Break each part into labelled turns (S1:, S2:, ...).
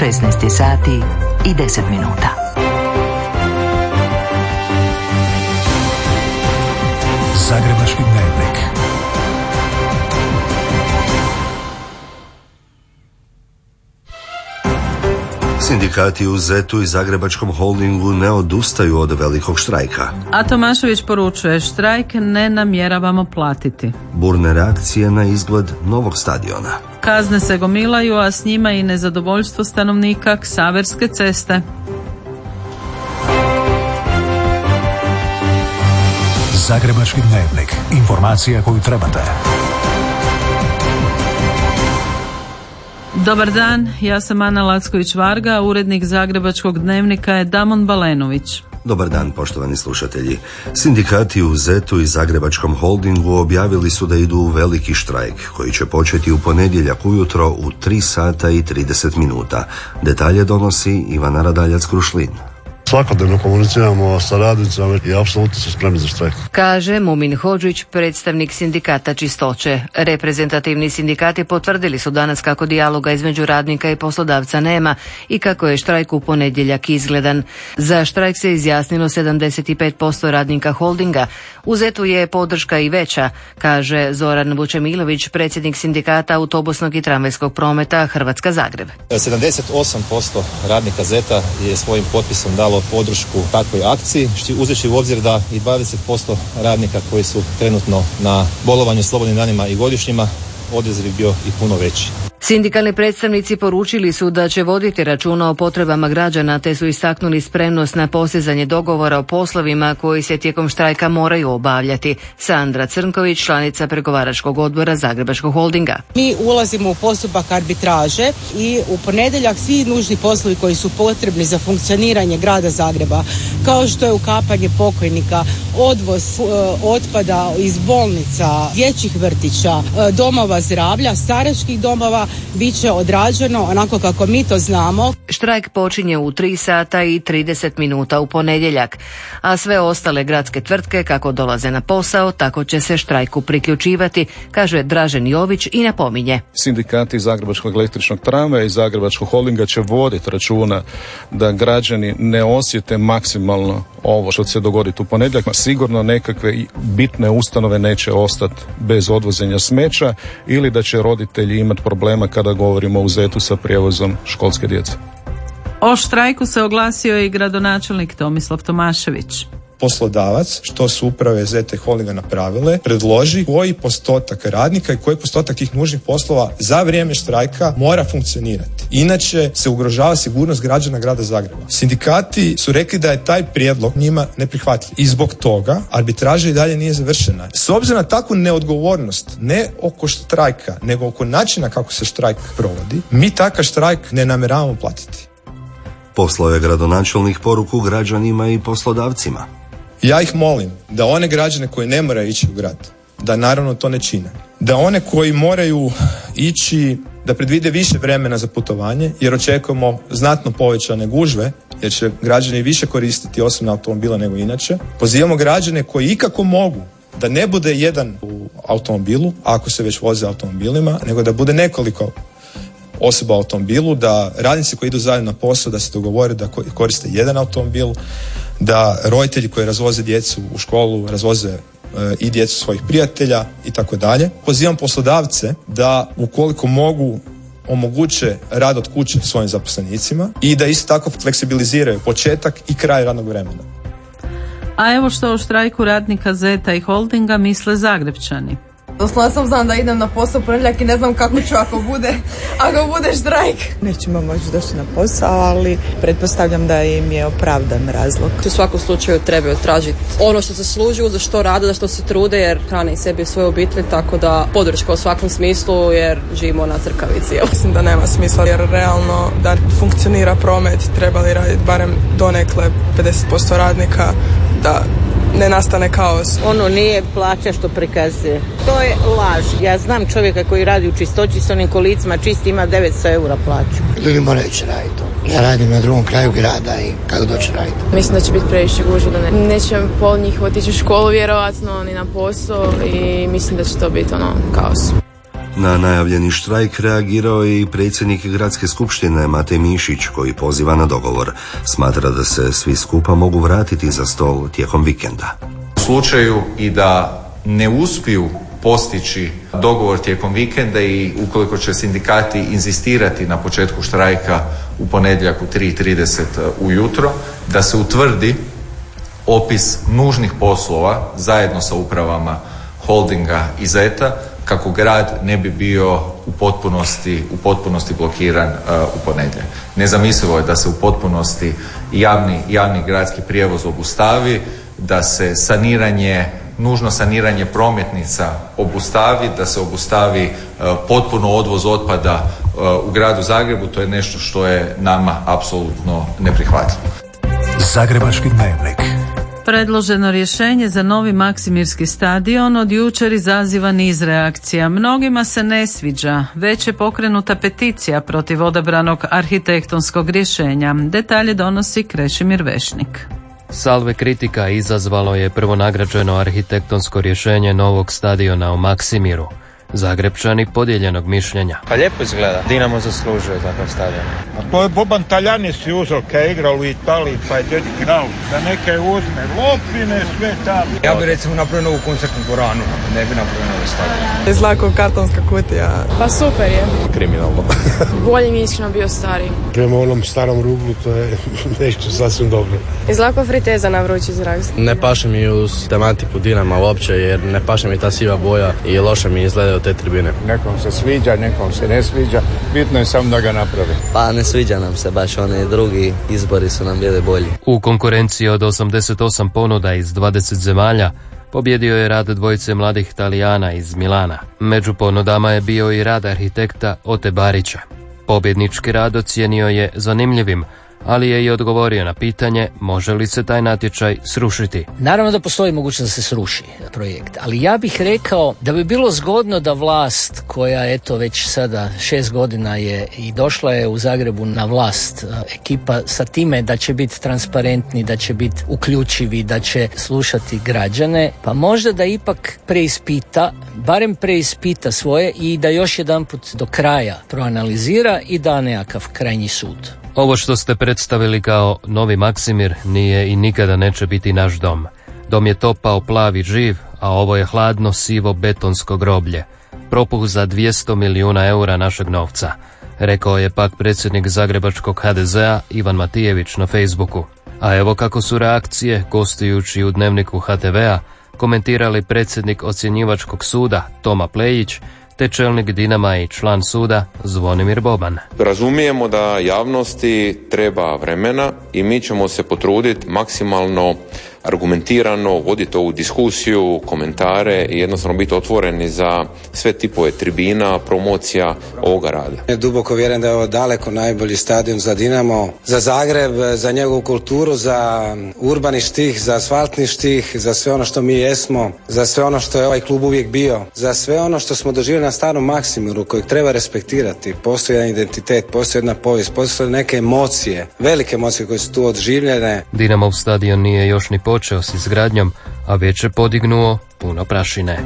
S1: 16 sati i 10 minuta.
S2: Zagrebački dnevnik.
S3: Sindikati u ZET-u i Zagrebačkom holdingu ne odustaju od velikog štrajka.
S4: A Tomašević poručuje, štrajk ne namjeravamo platiti.
S3: Burne reakcije na izgled novog stadiona.
S4: Kazne se gomilaju, a s njima i nezadovoljstvo stanovnika Ksaverske ceste.
S2: Zagrebački dnevnik. Informacija koju trebate.
S4: Dobar dan, ja sam Ana Lacković-Varga, urednik Zagrebačkog dnevnika je Damon Balenović.
S3: Dobar dan, poštovani slušatelji. Sindikati u ZET-u i Zagrebačkom holdingu objavili su da idu u veliki štrajk, koji će početi u ponedjeljak ujutro u 3 sata i 30 minuta. Detalje donosi Ivana Radaljac-Krušlin.
S5: Svakodnevno komuniciramo sa radnicama i apsolutno su spremni za štrajk.
S6: Kaže Mumin Hodžić, predstavnik sindikata Čistoće. Reprezentativni sindikati potvrdili su danas kako dijaloga između radnika i poslodavca nema i kako je štrajk u ponedjeljak izgledan. Za štrajk se izjasnilo 75% radnika holdinga. U ZET-u je podrška i veća, kaže Zoran Vučemilović, predsjednik sindikata autobusnog i tramvajskog prometa Hrvatska Zagreb.
S7: 78% radnika ZET-a je svojim potpisom dalo podršku takvoj akciji, uzevši u obzir da i 20% radnika koji su trenutno na bolovanju, slobodnim danima i godišnjima, odaziv bi bio i puno veći.
S6: Sindikalni predstavnici poručili su da će voditi računa o potrebama građana, te su istaknuli spremnost na postizanje dogovora o poslovima koji se tijekom štrajka moraju obavljati. Sandra Crnković, članica pregovaračkog odbora Zagrebačkog holdinga.
S8: Mi ulazimo u postupak arbitraže i u ponedjeljak svi nužni poslovi koji su potrebni za funkcioniranje grada Zagreba, kao što je ukapanje pokojnika, odvoz otpada iz bolnica, dječjih vrtića, domova zdravlja, staračkih domova, bit će odrađeno onako kako mi to znamo.
S6: Štrajk počinje u 3 sata i 30 minuta u ponedjeljak, a sve ostale gradske tvrtke kako dolaze na posao, tako će se štrajku priključivati, kaže Dražen Jović i napominje.
S9: Sindikati Zagrebačkog električnog tramvaja i Zagrebačkog holdinga će voditi računa da građani ne osjete maksimalno ovo što će se dogoditi u ponedjeljak. Sigurno nekakve bitne ustanove neće ostati bez odvoženja smeća ili da će roditelji imati problema kada govorimo o ZET-u sa prijevozom školske djece.
S4: O štrajku se oglasio i gradonačelnik Tomislav Tomašević.
S10: Poslodavac, što su uprave ZET i holdinga napravile, predloži koji postotak radnika i koji postotak tih nužnih poslova za vrijeme štrajka mora funkcionirati. Inače se ugrožava sigurnost građana grada Zagreba. Sindikati su rekli da je taj prijedlog njima neprihvatljiv i zbog toga arbitraža i dalje nije završena. S obzirom na takvu neodgovornost, ne oko štrajka, nego oko načina kako se štrajk provodi, mi takav štrajk ne namjeravamo platiti.
S3: Poslao je gradonačelnik poruku građanima i poslodavcima.
S10: Ja ih molim da one građane koji ne moraju ići u grad, da naravno to ne čine. Da one koji moraju ići, da predvide više vremena za putovanje, jer očekujemo znatno povećane gužve, jer će građani više koristiti osobne automobile nego inače. Pozivamo građane koji ikako mogu da ne bude jedan u automobilu, ako se već voze automobilima, nego da bude nekoliko osoba u automobilu, da radnici koji idu zajedno na posao da se dogovore da koriste jedan automobil, da roditelji koji razvoze djecu u školu razvoze i djecu svojih prijatelja i tako dalje. Pozivam poslodavce da ukoliko mogu omoguće rad od kuće svojim zaposlenicima i da isto tako fleksibiliziraju početak i kraj radnog vremena.
S4: A evo što o štrajku radnika ZET-a i holdinga misle Zagrepčani.
S11: Doslovno sam znam da idem na posao ponedjeljak i ne znam kako ću ako bude štrajk.
S12: Nećemo moći doći na posao, ali pretpostavljam da im je opravdan razlog.
S11: U svakom slučaju trebaju tražiti ono što se služi, za što rade, za što se trude, jer hrane i sebi i svoje obitelji, tako da podrška u svakom smislu, jer živimo na crkavici.
S12: Mislim da nema smisla, jer realno da funkcionira promet trebali raditi barem donekle 50% radnika, da ne nastane kaos.
S13: Ono nije plaća što prikazuje. To je laž. Ja znam čovjeka koji radi u čistoći s onim kolicima čisti, ima 900 eura plaću.
S14: Ljudi moraju ići raditi. Ja radim na drugom kraju grada i kako doći raditi.
S15: Mislim da će biti previše gužve, da neće pol njih otići u školu vjerovatno ni na posao i mislim da će to biti kaos.
S3: Na najavljeni štrajk reagirao je i predsjednik gradske skupštine Matej Mišić, koji poziva na dogovor. Smatra da se svi skupa mogu vratiti za stol tijekom vikenda.
S16: U slučaju i da ne uspiju postići dogovor tijekom vikenda i ukoliko će sindikati inzistirati na početku štrajka u ponedjeljak u 3:30 ujutro, da se utvrdi opis nužnih poslova zajedno sa upravama Holdinga i Zeta, kako grad ne bi bio u potpunosti blokiran u ponedjeljak. Nezamislivo je da se u potpunosti javni gradski prijevoz obustavi, da se nužno saniranje prometnica obustavi, da se obustavi potpuno odvoz otpada u gradu Zagrebu. To je nešto što je nama apsolutno neprihvatljivo.
S2: Zagrebački dnevnik.
S4: Predloženo rješenje za novi Maksimirski stadion od jučer izaziva niz reakcija. Mnogima se ne sviđa, već je pokrenuta peticija protiv odabranog arhitektonskog rješenja. Detalje donosi Krešimir Vešnik.
S17: Salve kritika izazvalo je prvonagrađeno arhitektonsko rješenje novog stadiona u Maksimiru. Zagrebčani podijeljenog mišljenja.
S18: Pa lijepo izgleda. Dinamo zaslužuje takav stadion.
S19: To je Boban Taljani si uzeo kad je igrao u Italiji, pa je dječki knal da neke uzme lopine, sve tamo.
S18: Ja bi recimo napravio novu koncertnu dvoranu, ne bi napravio novi stadion.
S12: Izlako kartonska kutija.
S15: Pa super je.
S18: Kriminalno.
S15: Bolje mi iskreno bio stari.
S5: Prema onom starom ruglu to je nešto sasvim dobro.
S15: Izlako friteza na vrući zrak.
S20: Ne paše mi uz tematiku Dinama uopće, jer ne paše mi ta siva boja i loše mi izgledaju te tribine.
S19: Nekom se sviđa, nekom se ne sviđa, bitno je samo da ga napravi.
S21: Pa ne sviđa nam se baš, oni drugi izbori su nam bili bolji.
S17: U konkurenciji od 88 ponuda iz 20 zemalja pobjedio je rad dvojice mladih Talijana iz Milana. Među ponudama je bio i rad arhitekta Ote Barića. Pobjednički rad ocijenio je zanimljivim, ali je i odgovorio na pitanje može li se taj natječaj srušiti.
S22: Naravno da postoji mogućnost da se sruši projekt, ali ja bih rekao da bi bilo zgodno da vlast koja eto već sada 6 godina je i došla je u Zagrebu na vlast, ekipa sa time da će biti transparentni, da će biti uključivi, da će slušati građane, pa možda da ipak barem preispita svoje i da još jedanput do kraja proanalizira i da nekakav krajnji sud.
S17: Ovo što ste predstavili kao novi Maksimir nije i nikada neće biti naš dom. Dom je topao plavi živ, a ovo je hladno sivo betonsko groblje. Propuh za 200 milijuna eura našeg novca, rekao je pak predsjednik zagrebačkog HDZ-a Ivan Matijević na Facebooku. A evo kako su reakcije, gostujući u dnevniku HTV-a, komentirali predsjednik ocjenjivačkog suda Toma Plejić, te čelnik Dinama i član suda Zvonimir Boban.
S23: Razumijemo da javnosti treba vremena i mi ćemo se potruditi maksimalno argumentirano voditi ovu diskusiju, komentare i jednostavno biti otvoreni za sve tipove tribina, promocija ovoga rada.
S24: Duboko vjerujem da je ovo daleko najbolji stadion za Dinamo, za Zagreb, za njegovu kulturu, za urbani štih, za asfaltni štih, za sve ono što mi jesmo, za sve ono što je ovaj klub uvijek bio, za sve ono što smo doživjeli na starom Maksimiru kojeg treba respektirati. Postoji jedan identitet, postoji jedna povijest, postoje neke emocije, velike emocije koje su tu odživljene.
S17: Dinamov stadion nije još ni počeo s izgradnjom, a već je podignuo puno prašine.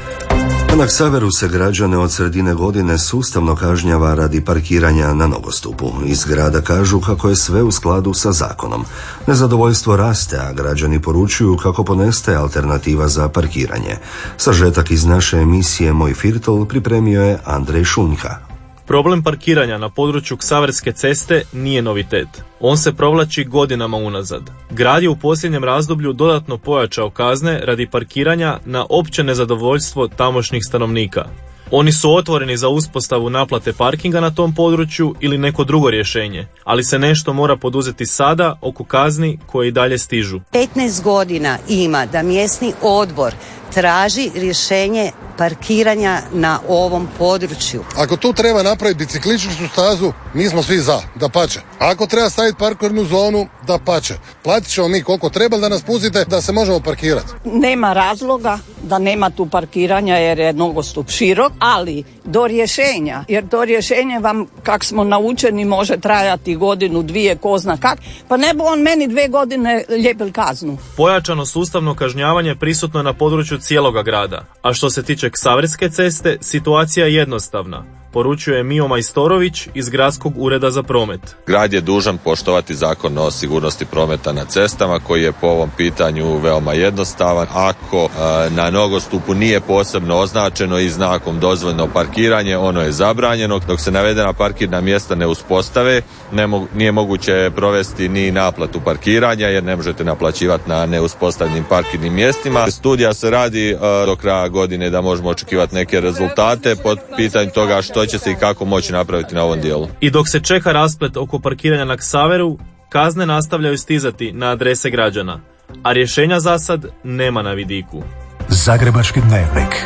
S3: Na Ksaveru se građane od sredine godine sustavno kažnjava radi parkiranja na nogostupu. Iz grada kažu kako je sve u skladu sa zakonom. Nezadovoljstvo raste, a građani poručuju kako ponestaje alternativa za parkiranje. Sažetak iz naše emisije Moj Firtol pripremio je Andrej Šunjka.
S25: Problem parkiranja na području Ksaverske ceste nije novitet. On se provlači godinama unazad. Grad je u posljednjem razdoblju dodatno pojačao kazne radi parkiranja na opće nezadovoljstvo tamošnjih stanovnika. Oni su otvoreni za uspostavu naplate parkinga na tom području ili neko drugo rješenje, ali se nešto mora poduzeti sada oko kazni koje i dalje stižu.
S26: 15 godina ima da mjesni odbor traži rješenje parkiranja na ovom području.
S27: Ako tu treba napraviti biciklističku stazu, mi smo svi za, dapače. Ako treba staviti parkirnu zonu, dapače. Platit ćemo mi koliko treba da nas pustite da se možemo parkirati.
S28: Nema razloga da nema tu parkiranja jer je nogostup širok, ali do rješenja, jer to rješenje vam, kak smo naučeni, može trajati godinu, dvije, ko zna kak, pa ne bi on meni 2 godine lijepil kaznu.
S25: Pojačano sustavno kažnjavanje prisutno je na području cijeloga grada. A što se tiče Ksaverske ceste, situacija je jednostavna, poručuje Mijo Majstorović iz Gradskog ureda za promet.
S1: Grad je dužan poštovati zakon o sigurnosti prometa na cestama koji je po ovom pitanju veoma jednostavan. Ako na nogostupu nije posebno označeno i znakom dozvoljeno parkiranje, ono je zabranjeno. Dok se navedena parkirna mjesta ne uspostave, nije moguće provesti ni naplatu parkiranja jer ne možete naplaćivati na neuspostavljenim parkirnim mjestima. Studija se radi do kraja godine da možemo očekivati neke rezultate pod pitanjem toga što će se i kako moći napraviti na ovom dijelu.
S25: I dok se čeka rasplet oko parkiranja na Ksaveru, kazne nastavljaju stizati na adrese građana, a rješenja za sad nema na vidiku.
S2: Zagrebački dnevnik.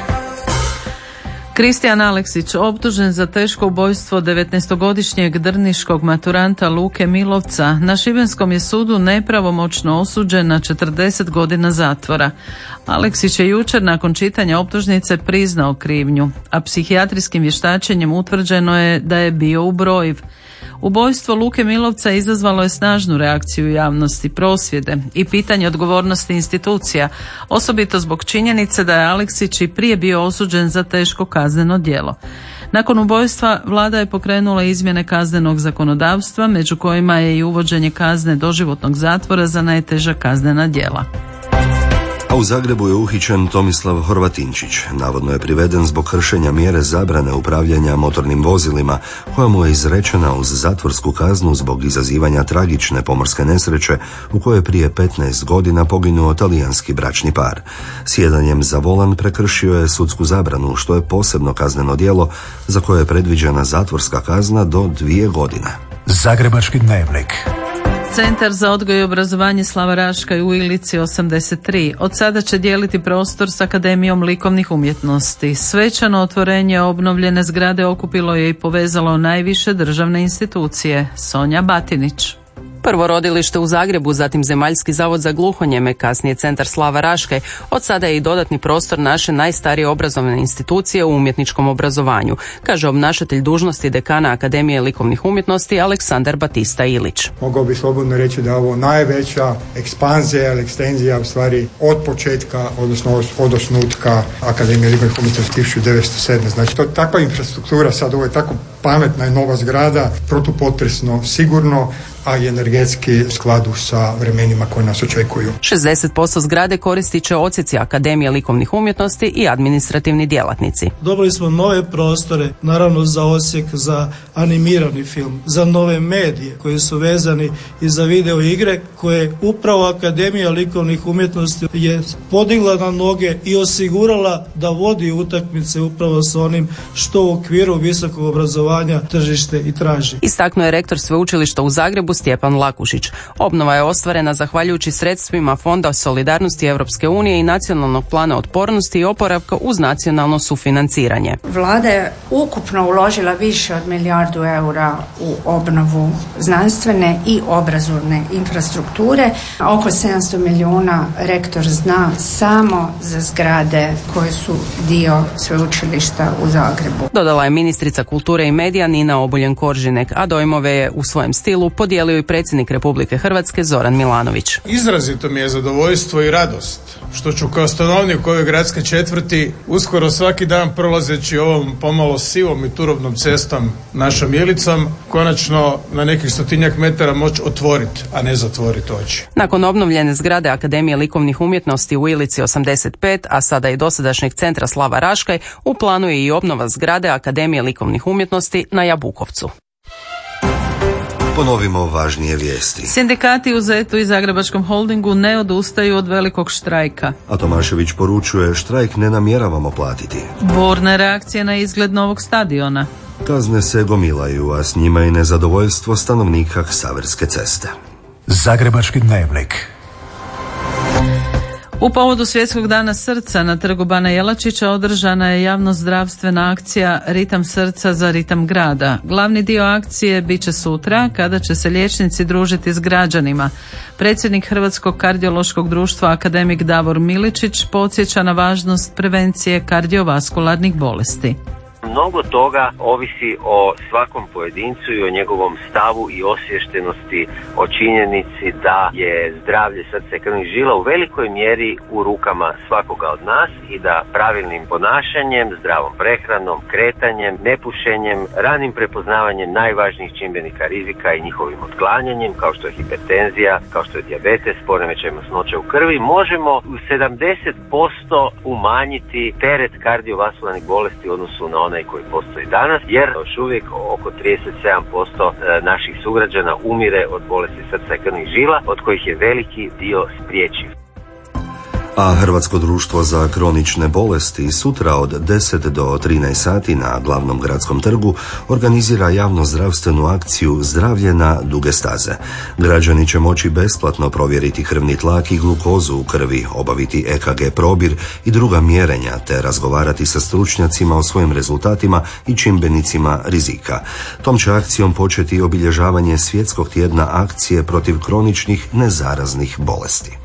S4: Kristijan Aleksić, optužen za teško ubojstvo 19-godišnjeg drniškog maturanta Luke Milovca, na šibenskom je sudu nepravomoćno osuđen na 40 godina zatvora. Aleksić je jučer nakon čitanja optužnice priznao krivnju, a psihijatrijskim vještačenjem utvrđeno je da je bio ubrojiv. Ubojstvo Luke Milovca izazvalo je snažnu reakciju javnosti, prosvjede i pitanje odgovornosti institucija, osobito zbog činjenice da je Aleksić i prije bio osuđen za teško kazneno djelo. Nakon ubojstva vlada je pokrenula izmjene kaznenog zakonodavstva, među kojima je i uvođenje kazne doživotnog zatvora za najteža kaznena djela.
S3: A u Zagrebu je uhićen Tomislav Horvatinčić. Navodno je priveden zbog kršenja mjere zabrane upravljanja motornim vozilima, koja mu je izrečena uz zatvorsku kaznu zbog izazivanja tragične pomorske nesreće u kojoj je prije 15 godina poginuo talijanski bračni par. Sjedanjem za volan prekršio je sudsku zabranu, što je posebno kazneno djelo za koje je predviđena zatvorska kazna do 2 godine.
S2: Zagrebački dnevnik.
S4: Centar za odgoj i obrazovanje Slava Raškaj u Ilici 83 od sada će dijeliti prostor s Akademijom likovnih umjetnosti. Svečano otvorenje obnovljene zgrade okupilo je i povezalo najviše državne institucije. Sonja Batinić.
S6: Prvo rodilište u Zagrebu, zatim Zemaljski zavod za gluhonijeme, kasnije Centar Slava Raškaj. Od sada je i dodatni prostor naše najstarije obrazovne institucije u umjetničkom obrazovanju, kaže obnašatelj dužnosti dekana Akademije likovnih umjetnosti Aleksandar Batista Ilić.
S7: Mogao bi slobodno reći da je ovo najveća ekspanzija ili ekstenzija u stvari od početka, odnosno od osnutka Akademije likovnih umjetnosti 1907. Znači to takva infrastruktura, sad ovo je tako pametna i nova zgrada, protupotresno sigurno, a i energetski u skladu sa vremenima koje nas očekuju.
S6: 60% zgrade koristit će odsjeci Akademije likovnih umjetnosti i administrativni djelatnici.
S8: Dobili smo nove prostore, naravno za odsjek za animirani film, za nove medije koji su vezani i za video igre koje upravo Akademija likovnih umjetnosti je podigla na noge i osigurala da vodi utakmice upravo sa onim što u okviru visokog obrazovanja tržište i traži.
S6: Istaknuo je rektor Sveučilišta u Zagrebu Stjepan Lakušić. Obnova je ostvarena zahvaljujući sredstvima Fonda solidarnosti Europske unije i Nacionalnog plana otpornosti i oporavka uz nacionalno sufinanciranje.
S9: Vlada je ukupno uložila više od 1 milijardu eura u obnovu znanstvene i obrazovne infrastrukture. Oko 700 milijuna rektor zna samo za zgrade koje su dio Sveučilišta u Zagrebu.
S6: Dodala je ministrica kulture i medija Nina Obuljen-Koržinek, a dojmove je u svojem stilu podijelio i predsjednik Republike Hrvatske Zoran Milanović.
S10: Izrazito mi je zadovoljstvo i radost što ću kao stanovnik ove gradske četvrti uskoro svaki dan prolazeći ovom pomalo sivom i turobnom cestom našom Ilicom konačno na nekih 100-tinjak metara moći otvoriti, a ne zatvoriti oči.
S6: Nakon obnovljene zgrade Akademije likovnih umjetnosti u Ilici 85, a sada i dosadašnjeg Centra Slava Raškaj, u planu je i obnova zgrade Akademije likovnih umjetnosti na Jabukovcu.
S3: Ponovimo važnije vijesti.
S4: Sindikati u ZET-u i Zagrebačkom holdingu ne odustaju od velikog štrajka.
S3: A Tomašević poručuje, štrajk ne namjeravamo platiti.
S4: Burne reakcije na izgled novog stadiona.
S3: Kazne se gomilaju, a s njima i nezadovoljstvo stanovnika Ksaverske ceste.
S2: Zagrebački dnevnik.
S4: U povodu Svjetskog dana srca na trgu Bana Jelačića održana je javnozdravstvena akcija Ritam srca za ritam grada. Glavni dio akcije bit će sutra kada će se liječnici družiti s građanima. Predsjednik Hrvatskog kardiološkog društva akademik Davor Miličić podsjeća na važnost prevencije kardiovaskularnih bolesti.
S5: Mnogo toga ovisi o svakom pojedincu i o njegovom stavu i osviještenosti o činjenici da je zdravlje srca i krvnih žila u velikoj mjeri u rukama svakoga od nas i da pravilnim ponašanjem, zdravom prehranom, kretanjem, nepušenjem, ranim prepoznavanjem najvažnijih čimbenika rizika i njihovim otklanjanjem, kao što je hipertenzija, kao što je dijabetes, poremećaj masnoće u krvi, možemo u 70% umanjiti teret kardiovaskularnih bolesti u odnosu na onaj koji postoji danas, jer još uvijek oko 37% naših sugrađana umire od bolesti srca i krvnih žila, od kojih je veliki dio spriječen.
S3: A Hrvatsko društvo za kronične bolesti sutra od 10 do 13 sati na glavnom gradskom trgu organizira javno-zdravstvenu akciju Zdravlje na duge staze. Građani će moći besplatno provjeriti krvni tlak i glukozu u krvi, obaviti EKG probir i druga mjerenja, te razgovarati sa stručnjacima o svojim rezultatima i čimbenicima rizika. Tom će akcijom početi obilježavanje Svjetskog tjedna akcije protiv kroničnih nezaraznih bolesti.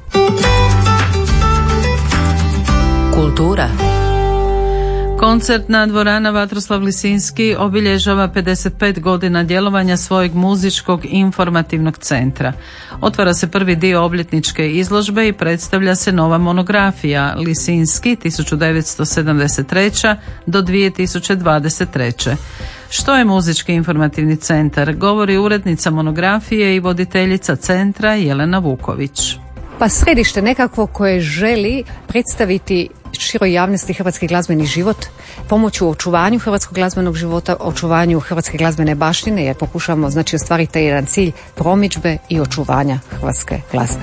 S11: Kultura.
S4: Koncertna dvorana Vatroslav Lisinski obilježava 55 godina djelovanja svojeg muzičkog informativnog centra. Otvara se prvi dio obljetničke izložbe i predstavlja se nova monografija Lisinski 1973. do 2023. Što je muzički informativni centar? Govori urednica monografije i voditeljica centra Jelena Vuković.
S12: Pa središte nekakvo koje želi predstaviti široj javnosti hrvatski glazbeni život, pomoći u očuvanju hrvatskog glazbenog života, očuvanju hrvatske glazbene baštine, jer pokušavamo ostvariti taj jedan cilj promidžbe i očuvanja hrvatske glazbe.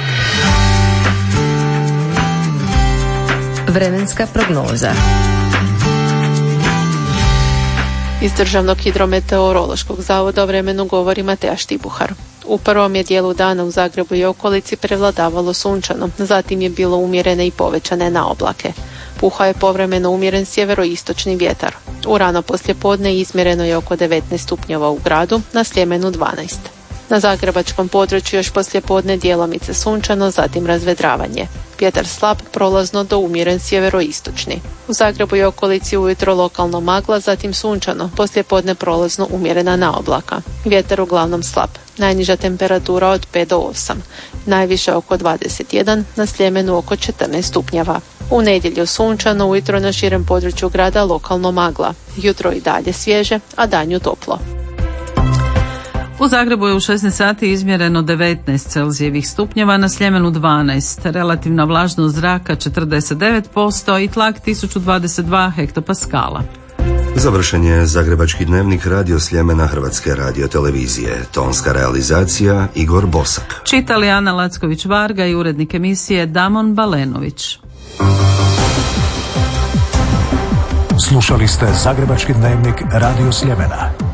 S11: Vremenska prognoza.
S13: Iz Državnog hidrometeorološkog zavoda o vremenu govori Mateja Štibuhar. U prvom je dijelu dana u Zagrebu i okolici prevladavalo sunčano, zatim je bilo umjerene i povećane na oblake. Puhao je povremeno umjeren sjeveroistočni vjetar. U rano poslijepodne izmjereno je oko 19 stupnjeva u gradu, na Sljemenu 12. Na zagrebačkom području još poslijepodne djelomice sunčano, zatim razvedravanje. Vjetar slab, prolazno do umjeren sjeveroistočni. U Zagrebu i okolici ujutro lokalno magla, zatim sunčano, poslijepodne prolazno umjerena na oblaka. Vjetar uglavnom slab. Najniža temperatura od 5 do 8. Najviše oko 21, na Sljemenu oko 14 stupnjeva. U nedjelju sunčano, ujutro na širem području grada lokalno magla. Jutro i dalje svježe, a danju toplo.
S4: U Zagrebu je u 16 sati izmjereno 19 Celzijevih stupnjeva, na Sljemenu 12, relativna vlažnost zraka 49% i tlak 1022 hektopaskala.
S3: Završen je Zagrebački dnevnik Radio Sljemena Hrvatske radiotelevizije. Tonska realizacija Igor Bosak.
S4: Čitali Ana Lacković-Varga i urednik emisije Damon Balenović.
S2: Slušali ste Zagrebački dnevnik Radio Sljemena.